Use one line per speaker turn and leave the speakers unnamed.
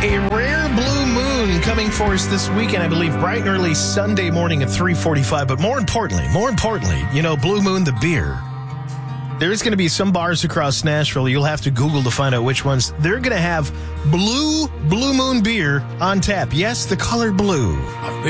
A rare blue moon coming for us this weekend, I believe, bright and early Sunday morning at 3:45. But more importantly, Blue Moon, the beer. There's going to be some bars across Nashville. You'll have to Google to find out which ones. They're going to have Blue Moon beer on tap. Yes, the color blue.